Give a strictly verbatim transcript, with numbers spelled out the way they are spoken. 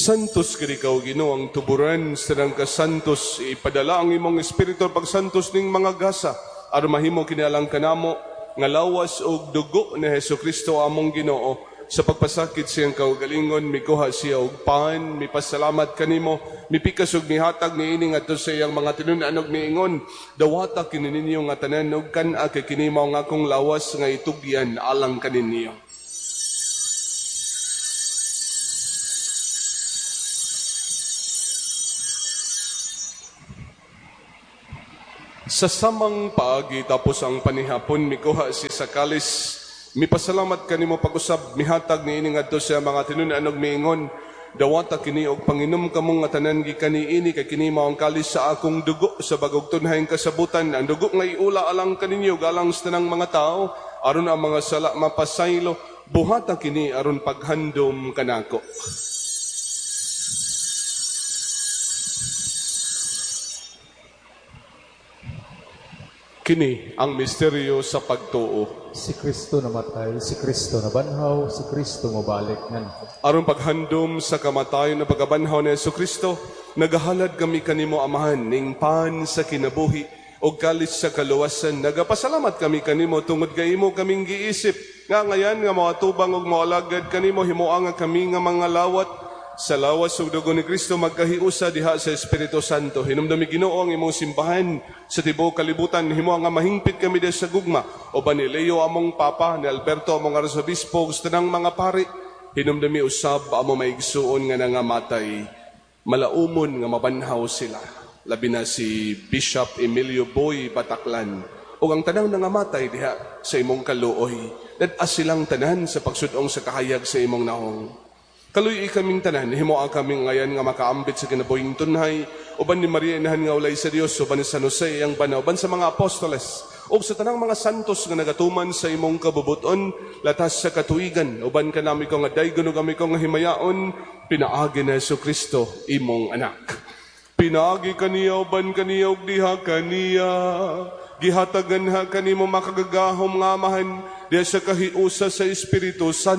Santos kini ikaw Ginoo ang tuburan sa nang kasantos ipadala ang imong espiritu pagsantos ning mga gasa aron mahimo kinalang kanamo nga lawas og dugo ni Hesukristo among Ginoo sa pagpasakit siyang kaugalingon mikuha siya og pan mipasalamat kanimo mipikas og mihatag niini ngadto sa iyang mga tinun-anog niingon dawata kini ninyo nga tanan og kan-a kay kini mao nga akong lawas nga itugyan alang kaninyo. Sa samang paagi tapos ang panihapon mikuha si sa kalis mipasalamat kanimo pag-usab mihatag niini ngadto sa mga tinun-anog miingon dawata kini og panginom kamong nga tanan gikan niini kay kini mao ang kalis sa akong dugo sa bagog tunhayng kasabutan ang dugo nga iula alang kaninyo galang sa tanang mga tao aron ang mga sala mapasaylo buhata kini aron paghandom kanako. Kini ang misteryo sa pagtuo. Si Kristo namatay, si Kristo nabanhaw, si Kristo mabalik ngan. Aron paghandom sa kamatayon na pagabanhaw ni Jesucristo, nagahalad kami kanimo amahan ning pan sa kinabuhi o kalis sa kaluwasan. Nagapasalamat kami kanimo tungod kay imo kaming giisip. Nga ngayan nga mawatubang og mawalagad kanimo himuang nga kami nga mga lawat sa lawas ug dugo ni Kristo magkahiusa diha sa Espiritu Santo. Hinumdumi Ginoo ang imong simbahan sa tibuok kalibutan himo nga mahingpit kami diha sa gugma o ba ni Leo among papa ni Alberto among arsobispo ug tanang mga pari. Hinumdumi usab amo maigsuon nga nangamatay malaumon nga mabanhaw sila. Labi na si Bishop Emilio Boy Bataklan ug ang tanang nangamatay diha sa imong kaluoy. Dad-as silang tanan sa pagsudong sa kahayag sa imong naong. Kaluy kaming tanan, himo ang kaming ngayon nga makaambit sa kinabuhing tunhay, uban ni Maria inahan nga ulay sa Dios, uban ni San Jose ang bana, uban sa mga apostoles, ug sa tanang mga santos nga nagatuman sa imong kabubuton, latas sa katuigan, uban ka nami ko nga daygon ug kami ko nga himayaon, pinaagi na Jesucristo imong anak. Pinaagi kaniya, uban kaniya ug diha kaniya, gihatagan ha kanimo makagagahom nga amahan, diha sa kahiusa sa Espiritu Santo.